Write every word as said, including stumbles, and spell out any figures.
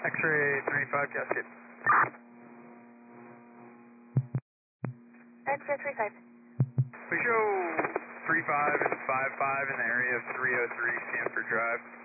X-ray three five Cascade. X-ray three five. We show three five and five five in the area of three oh three Stanford Drive.